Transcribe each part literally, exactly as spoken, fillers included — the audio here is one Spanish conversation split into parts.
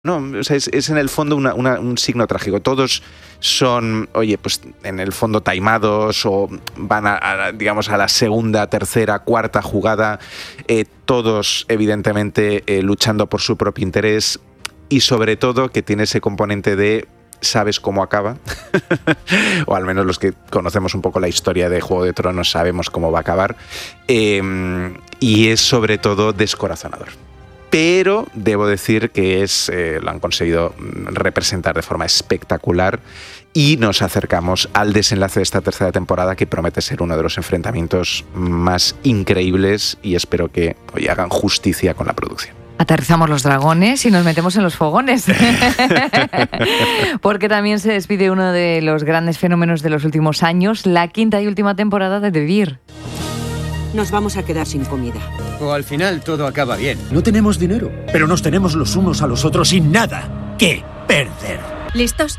No, o sea, es, es en el fondo una, una, un signo trágico. Todos son, oye, pues en el fondo taimados o van a, a digamos, a la segunda, tercera, cuarta jugada. Eh, todos, evidentemente, eh, luchando por su propio interés y sobre todo que tiene ese componente de sabes cómo acaba, o al menos los que conocemos un poco la historia de Juego de Tronos sabemos cómo va a acabar, eh, y es sobre todo descorazonador. Pero debo decir que es, eh, lo han conseguido representar de forma espectacular y nos acercamos al desenlace de esta tercera temporada que promete ser uno de los enfrentamientos más increíbles y espero que hoy hagan justicia con la producción. Aterrizamos los dragones y nos metemos en los fogones. Porque también se despide uno de los grandes fenómenos de los últimos años, la quinta y última temporada de The Bear. Nos vamos a quedar sin comida. O al final todo acaba bien. No tenemos dinero, pero nos tenemos los unos a los otros sin nada que perder. ¿Listos?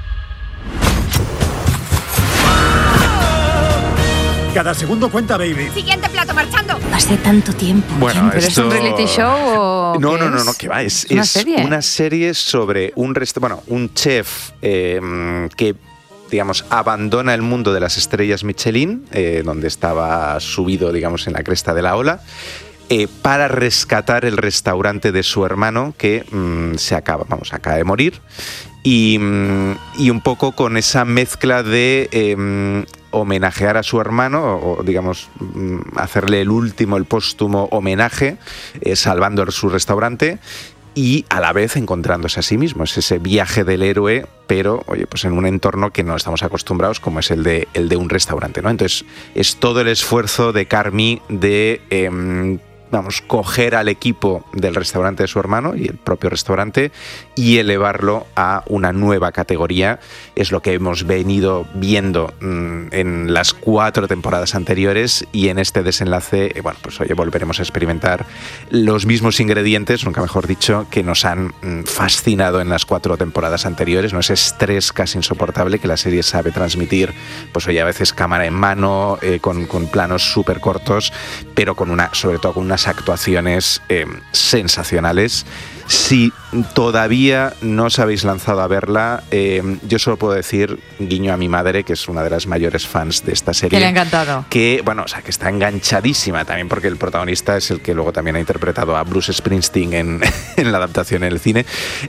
Cada segundo cuenta, baby. Siguiente plato marchando. Hace tanto tiempo. Bueno, ¿Pero esto... es un reality show o No, qué no, no, es? no, que va. Es, ¿Es una es serie? una serie sobre un rest... bueno, un chef eh, que, digamos, abandona el mundo de las estrellas Michelin, eh, donde estaba subido, digamos, en la cresta de la ola, eh, para rescatar el restaurante de su hermano que mmm, se acaba, vamos, acaba de morir. Y, y un poco con esa mezcla de eh, homenajear a su hermano, o digamos, hacerle el último, el póstumo homenaje, eh, salvando su restaurante y a la vez encontrándose a sí mismo. Es ese viaje del héroe, pero oye, pues en un entorno que no estamos acostumbrados, como es el de, el de un restaurante, ¿no? Entonces, es todo el esfuerzo de Carmy de... Eh, vamos, coger al equipo del restaurante de su hermano y el propio restaurante y elevarlo a una nueva categoría. Es lo que hemos venido viendo mmm, en las cuatro temporadas anteriores y en este desenlace, eh, bueno, pues oye, volveremos a experimentar los mismos ingredientes, nunca mejor dicho, que nos han mmm, fascinado en las cuatro temporadas anteriores, ¿no? Ese estrés casi insoportable que la serie sabe transmitir, pues oye, a veces cámara en mano, eh, con, con planos súper cortos, pero con una, sobre todo con unas actuaciones eh, sensacionales. Si todavía no os habéis lanzado a verla, eh, yo solo puedo decir, guiño a mi madre, que es una de las mayores fans de esta serie. Que le ha encantado. Que, bueno, o sea, que está enganchadísima también porque el protagonista es el que luego también ha interpretado a Bruce Springsteen en, en la adaptación en el cine.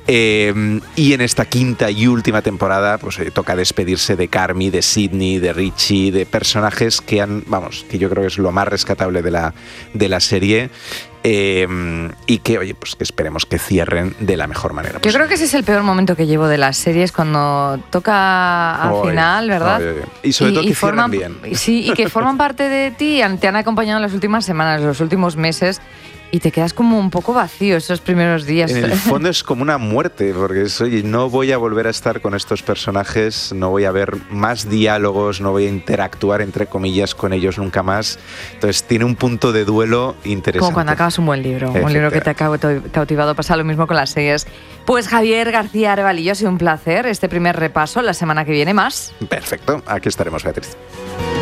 Eh, y en esta quinta y última temporada, pues eh, toca despedirse de Carmy, de Sidney, de Richie, de personajes que han, vamos, que yo creo que es lo más rescatable de la, de la serie. Eh, y que, oye, pues que esperemos que cierren de la mejor manera posible. Yo creo que ese es el peor momento que llevo de las series, cuando toca al Oy, final, ¿verdad? oy, oy. Y sobre todo que forman, cierran bien. Sí, y que forman parte de ti, te han acompañado en las últimas semanas, los últimos meses, y te quedas como un poco vacío esos primeros días. En el fondo es como una muerte, porque es, oye, no voy a volver a estar con estos personajes, no voy a ver más diálogos, no voy a interactuar, entre comillas, con ellos nunca más. Entonces tiene un punto de duelo interesante. Como cuando acabas un buen libro, un libro que te ha cautivado. Pasa lo mismo con las series. Pues Javier García Arevalo, ha sido un placer este primer repaso. La semana que viene más. Perfecto, aquí estaremos, Beatriz.